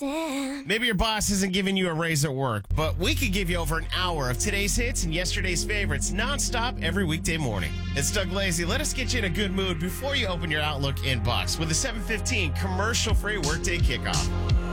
understand. Maybe your boss isn't giving you a raise at work, but we could give you over an hour of today's hits and yesterday's favorites nonstop every weekday morning. It's Doug Lazy. Let us get you in a good mood before you open your Outlook inbox with a 7:15 commercial-free workday kickoff.